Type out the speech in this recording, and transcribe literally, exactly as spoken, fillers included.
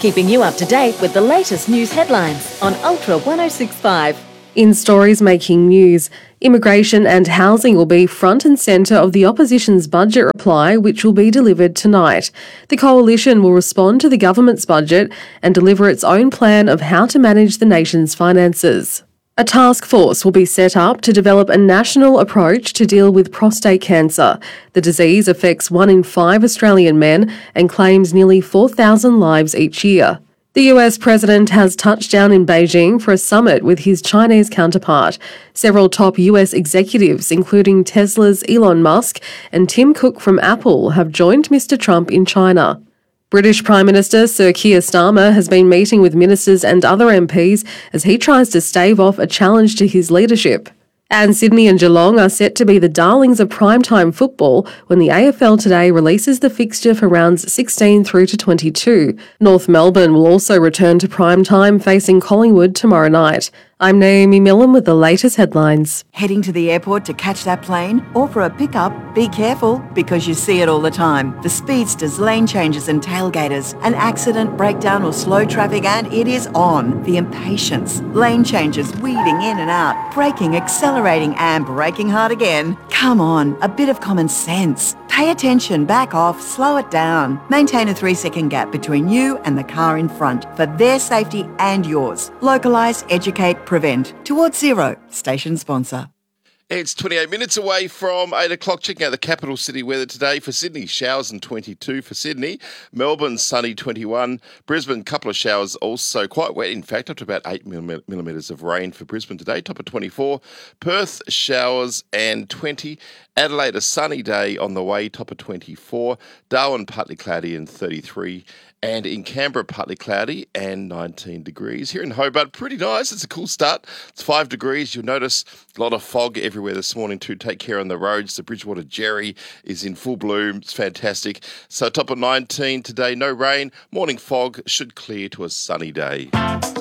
keeping you up to date with the latest news headlines on Ultra one oh six point five. In stories making news, immigration and housing will be front and centre of the opposition's budget reply, which will be delivered tonight. The coalition will respond to the government's budget and deliver its own plan of how to manage the nation's finances. A task force will be set up to develop a national approach to deal with prostate cancer. The disease affects one in five Australian men and claims nearly four thousand lives each year. The U S president has touched down in Beijing for a summit with his Chinese counterpart. Several top U S executives, including Tesla's Elon Musk and Tim Cook from Apple, have joined Mister Trump in China. British Prime Minister Sir Keir Starmer has been meeting with ministers and other M Ps as he tries to stave off a challenge to his leadership. And Sydney and Geelong are set to be the darlings of primetime football when the A F L today releases the fixture for rounds sixteen through to twenty-two. North Melbourne will also return to primetime, facing Collingwood tomorrow night. I'm Naomi Millen with the latest headlines. Heading to the airport to catch that plane or for a pickup? Be careful, because you see it all the time. The speedsters, lane changes and tailgaters. An accident, breakdown or slow traffic and it is on. The impatience. Lane changes, weaving in and out. Braking, accelerating and braking hard again. Come on, a bit of common sense. Pay attention, back off, slow it down. Maintain a three second gap between you and the car in front for their safety and yours. Localise, educate, prevent. Towards Zero, station sponsor. It's twenty-eight minutes away from eight o'clock. Checking out the capital city weather today. For Sydney, showers and twenty-two for Sydney. Melbourne, sunny, twenty-one. Brisbane, couple of showers, also quite wet, in fact, up to about eight millimetres of rain for Brisbane today, top of twenty-four. Perth, showers and twenty. Adelaide, a sunny day on the way, top of twenty-four. Darwin, partly cloudy and thirty-three. And in Canberra, partly cloudy and nineteen degrees. Here in Hobart, pretty nice. It's a cool start. It's five degrees. You'll notice a lot of fog everywhere this morning too. Take care on the roads. The Bridgewater Jerry is in full bloom. It's fantastic. So top of nineteen today. No rain. Morning fog should clear to a sunny day.